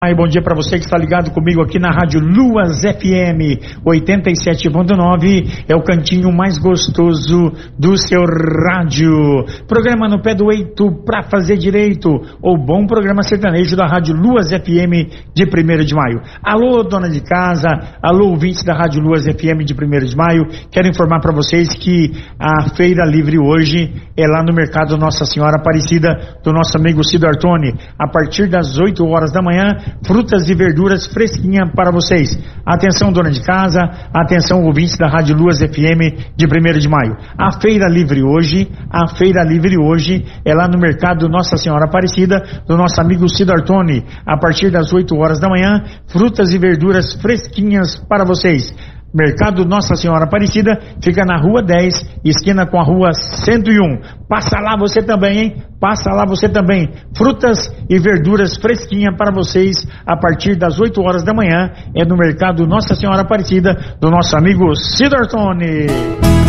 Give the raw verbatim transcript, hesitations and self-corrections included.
Aí, bom dia para você que está ligado comigo aqui na Rádio Luas F M oitenta e sete ponto nove, é o cantinho mais gostoso do seu rádio. Programa no pé do eito pra fazer direito, o bom programa sertanejo da Rádio Luas F M de primeiro de maio. Alô, dona de casa, alô, ouvintes da Rádio Luas F M de primeiro de maio, quero informar para vocês que a feira livre hoje é lá no Mercado Nossa Senhora Aparecida, do nosso amigo Cido Artoni, a partir das oito horas da manhã. Frutas e verduras fresquinha para vocês. Atenção, dona de casa, atenção, ouvintes da Rádio Luas F M de primeiro de maio. A feira livre hoje, a feira livre hoje é lá no Mercado Nossa Senhora Aparecida, do nosso amigo Cido Artoni, a partir das oito horas da manhã. Frutas e verduras fresquinhas para vocês. Mercado Nossa Senhora Aparecida fica na Rua dez, esquina com a Rua cento e um. Passa lá você também, hein? Passa lá você também. Frutas e verduras fresquinha para vocês a partir das oito horas da manhã. É no Mercado Nossa Senhora Aparecida, do nosso amigo Cido Artoni.